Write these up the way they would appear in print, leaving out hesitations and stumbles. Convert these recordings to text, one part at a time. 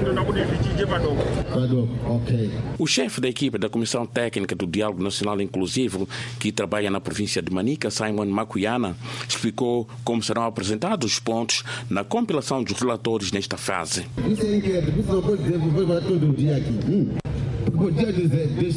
O chefe da equipe da Comissão Técnica do Diálogo Nacional Inclusivo, que trabalha na província de Manica, Simon Makuyana, explicou como serão apresentados os pontos na compilação dos relatórios nesta fase. Isso é inquieto, isso não pode dizer que vou falar todo dia aqui. Podia dizer, dos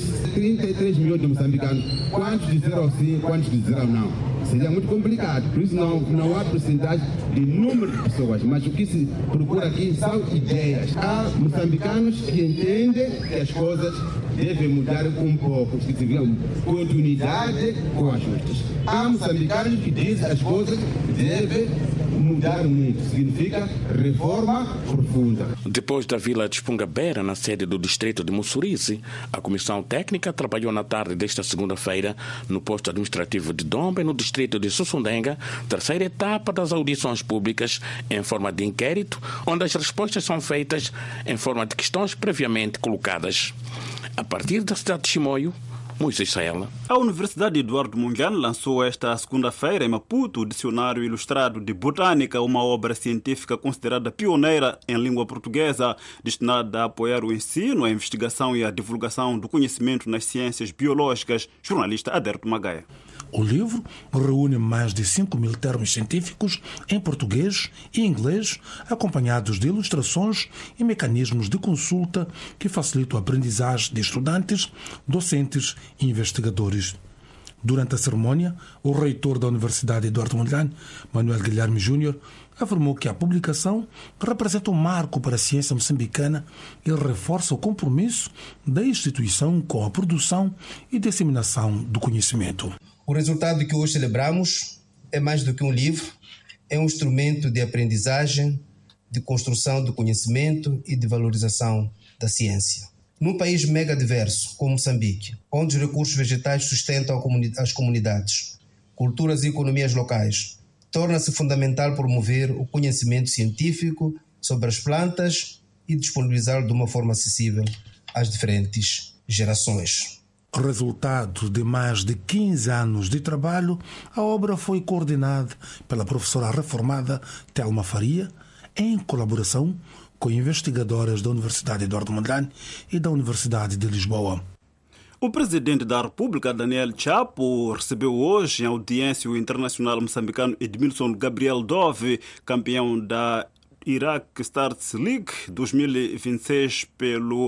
33 milhões de moçambicanos, quantos disseram sim, quantos disseram não. Seria muito complicado, por isso não há porcentagem de número de pessoas, mas o que se procura aqui são ideias. Há moçambicanos que entendem que as coisas devem mudar um pouco, que tiveram continuidade com ajustes. Há moçambicanos que dizem que as coisas devem mudar muito, significa reforma profunda. Depois da vila de Espungabera, na sede do distrito de Mussurize, a Comissão Técnica trabalhou na tarde desta segunda-feira no posto administrativo de Dombe, no distrito de Sussundenga, terceira etapa das audições públicas em forma de inquérito, onde as respostas são feitas em forma de questões previamente colocadas. A partir da cidade de Chimoio, Moisés Saela. A Universidade Eduardo Mondlane lançou esta segunda-feira em Maputo o Dicionário Ilustrado de Botânica, uma obra científica considerada pioneira em língua portuguesa, destinada a apoiar o ensino, a investigação e a divulgação do conhecimento nas ciências biológicas. Jornalista Aderto Magaia. O livro reúne mais de 5.000 termos científicos em português e inglês, acompanhados de ilustrações e mecanismos de consulta que facilitam a aprendizagem de estudantes, docentes e investigadores. Durante a cerimónia, o reitor da Universidade Eduardo Mondlane, Manuel Guilherme Júnior, afirmou que a publicação representa um marco para a ciência moçambicana e reforça o compromisso da instituição com a produção e disseminação do conhecimento. O resultado que hoje celebramos é mais do que um livro, é um instrumento de aprendizagem, de construção do conhecimento e de valorização da ciência. Num país mega diverso como Moçambique, onde os recursos vegetais sustentam as comunidades, culturas e economias locais, torna-se fundamental promover o conhecimento científico sobre as plantas e disponibilizá-lo de uma forma acessível às diferentes gerações. Resultado de mais de 15 anos de trabalho, a obra foi coordenada pela professora reformada Telma Faria, em colaboração com investigadoras da Universidade Eduardo Mondlane e da Universidade de Lisboa. O presidente da República, Daniel Chapo, recebeu hoje em audiência o internacional moçambicano Edmilson Gabriel Dove, campeão da Iraq Stars League 2026 pelo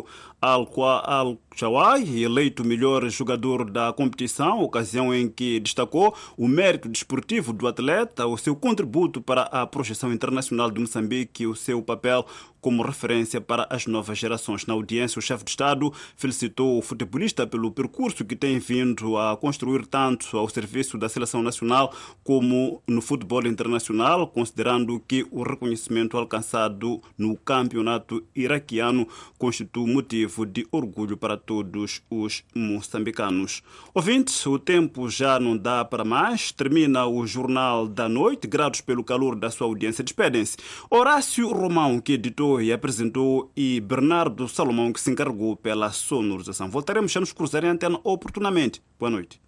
Al-Shawai, eleito melhor jogador da competição, ocasião em que destacou o mérito desportivo do atleta, o seu contributo para a projeção internacional de Moçambique e o seu papel como referência para as novas gerações. Na audiência, o chefe de Estado felicitou o futebolista pelo percurso que tem vindo a construir tanto ao serviço da seleção nacional como no futebol internacional, considerando que o reconhecimento alcançado no campeonato iraquiano constitui motivo de orgulho para todos os moçambicanos. Ouvintes, o tempo já não dá para mais. Termina o Jornal da Noite. Gratos pelo calor da sua audiência. Despedem-se Horácio Romão, que editou e apresentou, e Bernardo Salomão, que se encarregou pela sonorização. Voltaremos a nos cruzar em antena oportunamente. Boa noite.